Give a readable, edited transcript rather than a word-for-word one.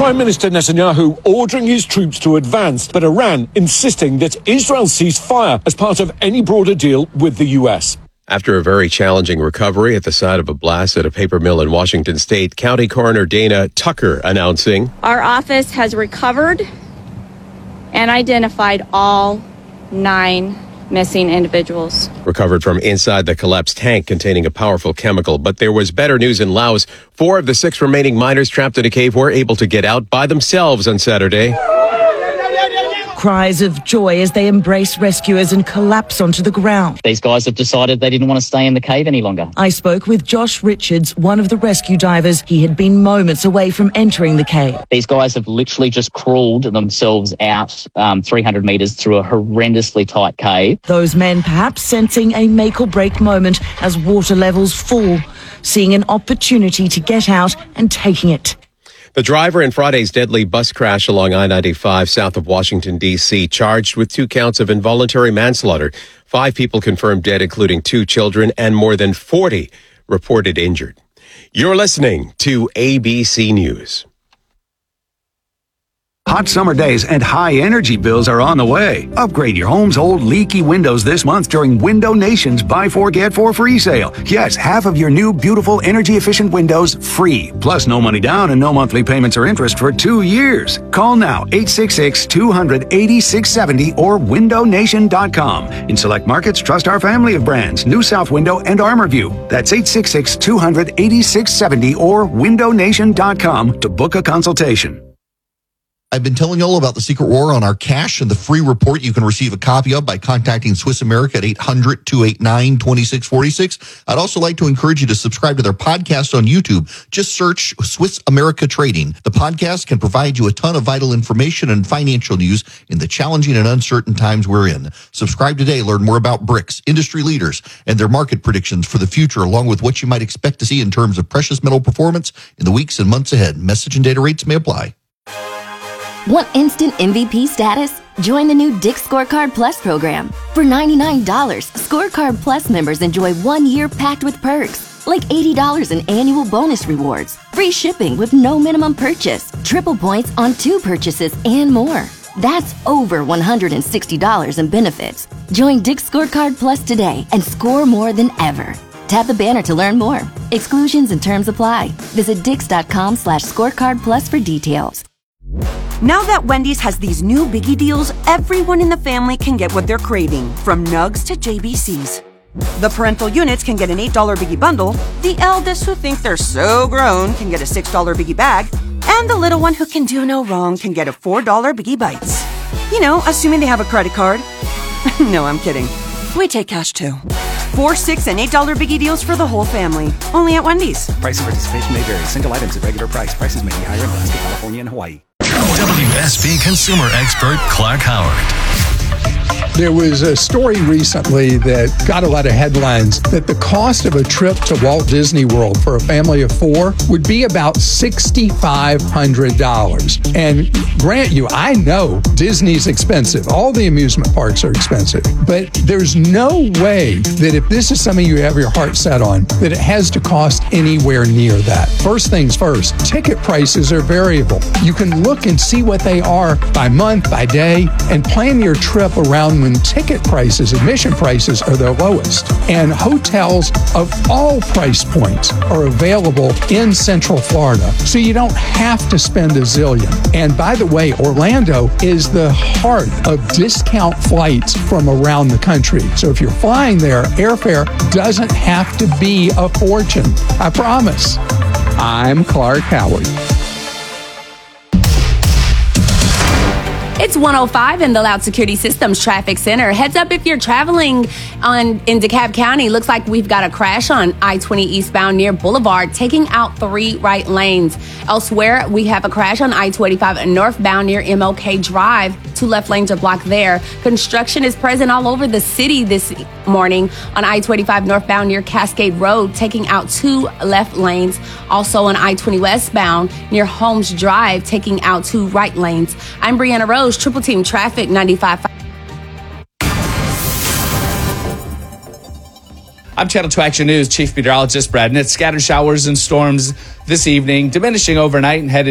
Prime Minister Netanyahu ordering his troops to advance, but Iran insisting that Israel cease fire as part of any broader deal with the U.S. After a very challenging recovery at the site of a blast at a paper mill in Washington State, County Coroner Dana Tucker announcing, "Our office has recovered and identified all 9 missing individuals." Recovered from inside the collapsed tank containing a powerful chemical. But there was better news in Laos. 4 of the 6 remaining miners trapped in a cave were able to get out by themselves on Saturday. Cries of joy as they embrace rescuers and collapse onto the ground. These guys have decided they didn't want to stay in the cave any longer. I spoke with Josh Richards, one of the rescue divers. He had been moments away from entering the cave. These guys have literally just crawled themselves out 300 metres through a horrendously tight cave. Those men perhaps sensing a make or break moment as water levels fall, seeing an opportunity to get out and taking it. The driver in Friday's deadly bus crash along I-95 south of Washington, D.C., charged with 2 counts of involuntary manslaughter. 5 people confirmed dead, including 2 children, and more than 40 reported injured. You're listening to ABC News. Hot summer days and high energy bills are on the way. Upgrade your home's old leaky windows this month during Window Nation's Buy 4 Get 4 free sale. Yes, half of your new beautiful energy efficient windows free. Plus no money down and no monthly payments or interest for 2 years. Call now 866-200-8670 or windownation.com. In select markets, trust our family of brands, New South Window and ArmorView. That's 866-200-8670 or windownation.com to book a consultation. I've been telling you all about the secret war on our cash and the free report you can receive a copy of by contacting Swiss America at 800-289-2646. I'd also like to encourage you to subscribe to their podcast on YouTube. Just search Swiss America Trading. The podcast can provide you a ton of vital information and financial news in the challenging and uncertain times we're in. Subscribe today. Learn more about BRICS, industry leaders, and their market predictions for the future, along with what you might expect to see in terms of precious metal performance in the weeks and months ahead. Message and data rates may apply. Want instant MVP status? Join the new Dick's Scorecard Plus program. For $99, Scorecard Plus members enjoy 1 year packed with perks, like $80 in annual bonus rewards, free shipping with no minimum purchase, triple points on 2 purchases, and more. That's over $160 in benefits. Join Dick's Scorecard Plus today and score more than ever. Tap the banner to learn more. Exclusions and terms apply. Visit dix.com/scorecardplus for details. Now that Wendy's has these new biggie deals, everyone in the family can get what they're craving, from nugs to JBCs. The parental units can get an $8 biggie bundle, the eldest who think they're so grown can get a $6 biggie bag, and the little one who can do no wrong can get a $4 biggie bites. You know, assuming they have a credit card. No, I'm kidding. We take cash too. 4, $6, and $8 biggie deals for the whole family. Only at Wendy's. Price and participation may vary. Single items at regular price. Prices may be higher in Alaska, California, and Hawaii. WSB consumer expert Clark Howard. There was a story recently that got a lot of headlines that the cost of a trip to Walt Disney World for a family of 4 would be about $6,500. And grant you, I know Disney's expensive. All the amusement parks are expensive. But there's no way that if this is something you have your heart set on, that it has to cost anywhere near that. First things first, ticket prices are variable. You can look and see what they are by month, by day, and plan your trip around when ticket prices, admission prices are the lowest. And hotels of all price points are available in Central Florida, so you don't have to spend a zillion. And by the way, Orlando is the heart of discount flights from around the country. So if you're flying there, airfare doesn't have to be a fortune. I promise. I'm Clark Howard. It's 105 in the Loud Security Systems Traffic Center. Heads up if you're traveling in DeKalb County. Looks like we've got a crash on I-20 eastbound near Boulevard, taking out 3 right lanes. Elsewhere, we have a crash on I-285 northbound near MLK Drive. 2 left lanes are blocked there. Construction is present all over the city this morning on I-285 northbound near Cascade Road, taking out 2 left lanes. Also on I-20 westbound near Holmes Drive, taking out 2 right lanes. I'm Brianna Rose, Triple Team Traffic 95.5. I'm Channel 2 Action News Chief Meteorologist Brad Nitz. Scattered showers and storms this evening, diminishing overnight and headed